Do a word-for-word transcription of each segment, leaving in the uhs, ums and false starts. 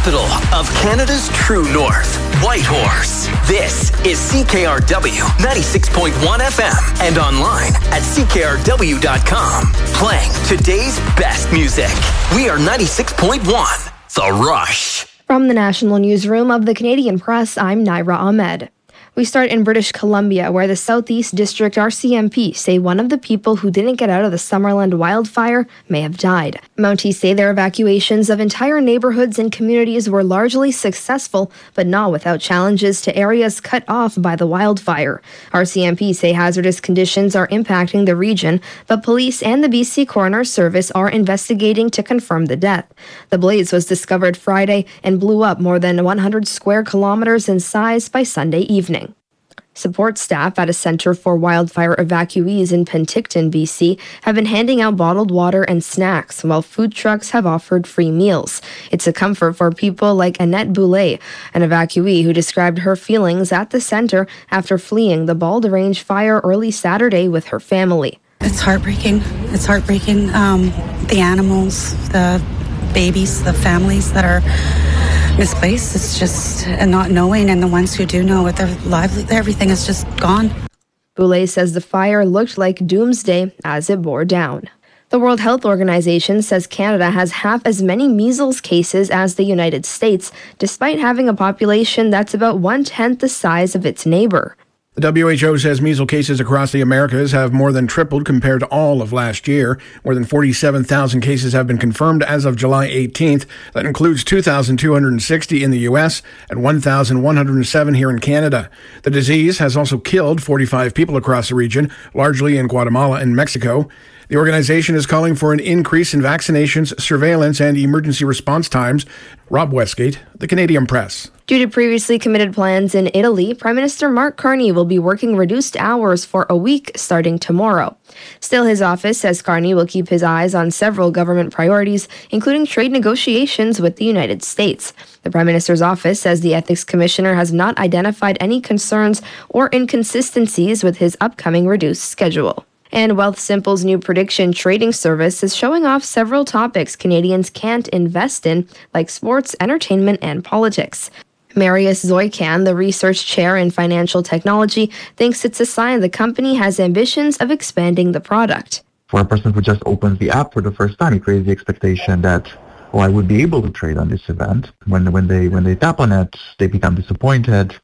capital of Canada's true north, Whitehorse. This is C K R W ninety-six point one F M and online at C K R W dot com. Playing today's best music. We are ninety-six point one, The Rush. From the National Newsroom of the Canadian Press, I'm Naira Ahmed. We start in British Columbia, where the Southeast District R C M P say one of the people who didn't get out of the Summerland wildfire may have died. Mounties say their evacuations of entire neighborhoods and communities were largely successful, but not without challenges to areas cut off by the wildfire. R C M P say hazardous conditions are impacting the region, but police and the B C Coroner's Service are investigating to confirm the death. The blaze was discovered Friday and blew up more than one hundred square kilometers in size by Sunday evening. Support staff at a Centre for Wildfire Evacuees in Penticton, B C, have been handing out bottled water and snacks, while food trucks have offered free meals. It's a comfort for people like Annette Boulay, an evacuee who described her feelings at the centre after fleeing the Bald Range fire early Saturday with her family. It's heartbreaking. It's heartbreaking. Um, the animals, the babies, the families that are misplaced. It's just and not knowing, and the ones who do know it, their lively, everything is just gone. Boulay says the fire looked like doomsday as it bore down. The World Health Organization says Canada has half as many measles cases as the United States, despite having a population that's about one-tenth the size of its neighbor. The W H O says measles cases across the Americas have more than tripled compared to all of last year. More than forty-seven thousand cases have been confirmed as of July eighteenth. That includes two thousand two hundred sixty in the U S and one thousand one hundred seven here in Canada. The disease has also killed forty-five people across the region, largely in Guatemala and Mexico. The organization is calling for an increase in vaccinations, surveillance, and emergency response times. Rob Westgate, The Canadian Press. Due to previously committed plans in Italy, Prime Minister Mark Carney will be working reduced hours for a week starting tomorrow. Still, his office says Carney will keep his eyes on several government priorities, including trade negotiations with the United States. The Prime Minister's office says the Ethics Commissioner has not identified any concerns or inconsistencies with his upcoming reduced schedule. And Wealthsimple's new prediction trading service is showing off several topics Canadians can't invest in, like sports, entertainment, and politics. Marius Zoican, the research chair in financial technology, thinks it's a sign the company has ambitions of expanding the product. For a person who just opens the app for the first time, it creates the expectation that, oh, I would be able to trade on this event. When when they when they tap on it, they become disappointed,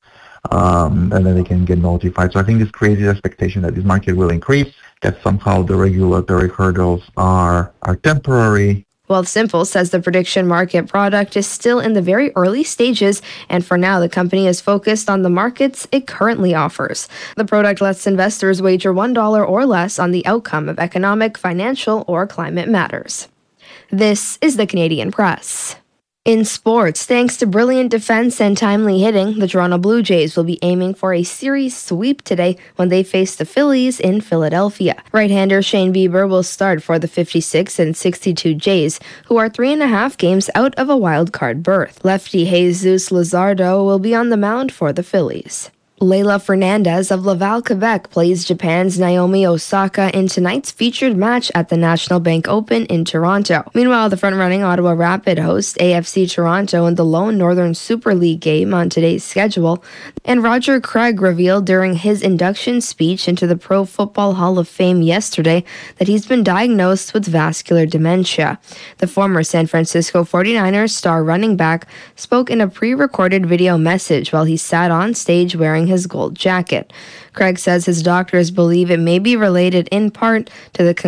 um, and then they can get notified. So I think this creates the expectation that this market will increase, that somehow the regulatory hurdles are are temporary. Wealthsimple says the prediction market product is still in the very early stages, and for now the company is focused on the markets it currently offers. The product lets investors wager one dollar or less on the outcome of economic, financial, or climate matters. This is the Canadian Press. In sports, thanks to brilliant defense and timely hitting, the Toronto Blue Jays will be aiming for a series sweep today when they face the Phillies in Philadelphia. Right-hander Shane Bieber will start for the fifty-six and sixty-two Jays, who are three and a half games out of a wild-card berth. Lefty Jesus Luzardo will be on the mound for the Phillies. Leylah Fernandez of Laval, Quebec plays Japan's Naomi Osaka in tonight's featured match at the National Bank Open in Toronto. Meanwhile, the front-running Ottawa Rapid host A F C Toronto in the lone Northern Super League game on today's schedule. And Roger Craig revealed during his induction speech into the Pro Football Hall of Fame yesterday that he's been diagnosed with vascular dementia. The former San Francisco forty-niners star running back spoke in a pre-recorded video message while he sat on stage wearing his gold jacket. Craig says his doctors believe it may be related in part to the